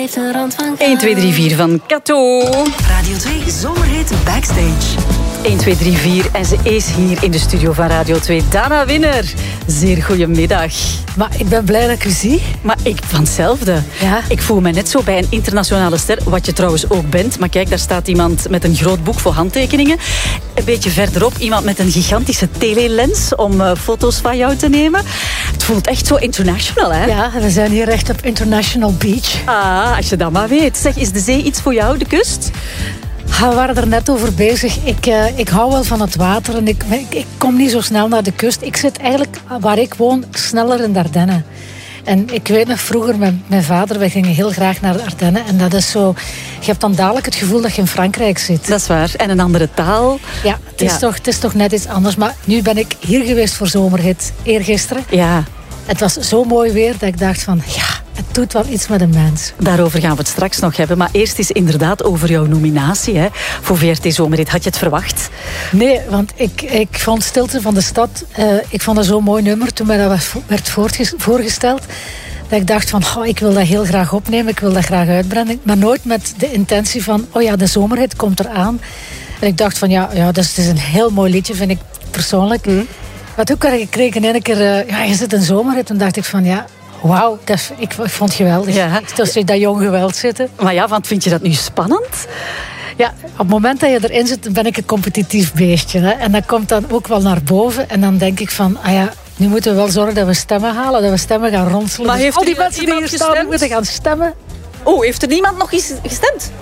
1, 2, 3, 4 van Kato. Radio 2 Zomerhit Backstage. 1, 2, 3, 4 en ze is hier in de studio van Radio 2. Dana Winner, zeer goedemiddag. Maar ik ben blij dat ik u zie. Maar ik van hetzelfde. Ja. Ik voel me net zo bij een internationale ster, wat je trouwens ook bent. Maar kijk, daar staat iemand met een groot boek voor handtekeningen. Een beetje verderop iemand met een gigantische telelens om foto's van jou te nemen. Het voelt echt zo international, hè? Ja, we zijn hier echt op International Beach. Ah, als je dat maar weet. Zeg, is de zee iets voor jou, de kust? We waren er net over bezig. Ik hou wel van het water en ik kom niet zo snel naar de kust. Ik zit eigenlijk, waar ik woon, sneller in de Ardennen. En ik weet nog vroeger met mijn vader, wij gingen heel graag naar de Ardennen. En dat is zo, je hebt dan dadelijk het gevoel dat je in Frankrijk zit. Dat is waar. En een andere taal. Ja, het is toch net iets anders. Maar nu ben ik hier geweest voor Zomerhit, eergisteren. Ja. Het was zo mooi weer dat ik dacht van, ja, het doet wel iets met een mens. Daarover gaan we het straks nog hebben. Maar eerst is inderdaad over jouw nominatie, hè, voor VRT Zomerhit. Had je het verwacht? Nee, want ik vond Stilte van de Stad, ik vond dat zo'n mooi nummer toen mij dat werd voorgesteld. Dat ik dacht van, ik wil dat heel graag opnemen, ik wil dat graag uitbrengen. Maar nooit met de intentie van, de Zomerhit komt eraan. En ik dacht van, het is een heel mooi liedje, vind ik persoonlijk. Maar toen kreeg ik in één keer, je zit een Zomerhit. En dacht ik van, wauw, ik vond het geweldig. Ja. Ik zie dat jong geweld zitten. Maar ja, want vind je dat nu spannend? Ja, op het moment dat je erin zit, ben ik een competitief beestje. Hè? En dat komt dan ook wel naar boven. En dan denk ik van, nu moeten we wel zorgen dat we stemmen halen. Dat we stemmen gaan ronselen. Maar dus heeft al die er mensen die hier staan moeten gaan stemmen. Oh, heeft er niemand nog eens gestemd?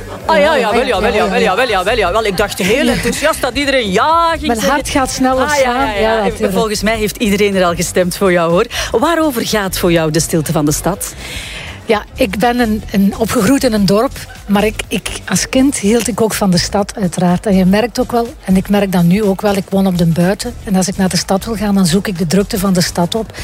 Wel. Ik dacht heel enthousiast dat iedereen ja ging zeggen. Mijn hart gaat sneller slaan. Ja, volgens mij heeft iedereen er al gestemd voor jou, hoor. Waarover gaat voor jou de Stilte van de Stad? Ja, ik ben opgegroeid in een dorp. Maar ik als kind hield ik ook van de stad, uiteraard. En je merkt ook wel, en ik merk dat nu ook wel, ik woon op de buiten. En als ik naar de stad wil gaan, dan zoek ik de drukte van de stad op.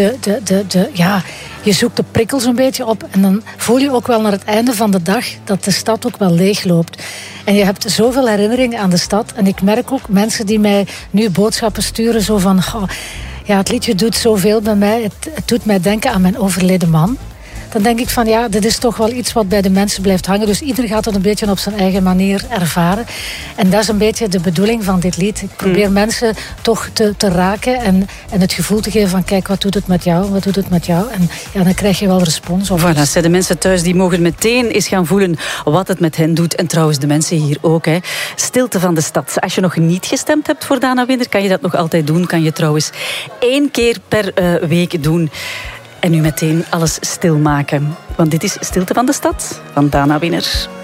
Je zoekt de prikkels een beetje op. En dan voel je ook wel naar het einde van de dag dat de stad ook wel leegloopt. En je hebt zoveel herinneringen aan de stad. En ik merk ook mensen die mij nu boodschappen sturen, zo van, het liedje doet zoveel bij mij. Het doet mij denken aan mijn overleden man. Dan denk ik van, dit is toch wel iets wat bij de mensen blijft hangen. Dus ieder gaat het een beetje op zijn eigen manier ervaren. En dat is een beetje de bedoeling van dit lied. Ik probeer mensen toch te raken en het gevoel te geven van, kijk, wat doet het met jou? Wat doet het met jou? En dan krijg je wel respons op. Voilà, de mensen thuis die mogen meteen eens gaan voelen wat het met hen doet. En trouwens, de mensen hier ook. Hè. Stilte van de Stad. Als je nog niet gestemd hebt voor Dana Winner, kan je dat nog altijd doen. Kan je trouwens 1 keer per week doen. En nu meteen alles stilmaken. Want dit is Stilte van de Stad van Dana Winner.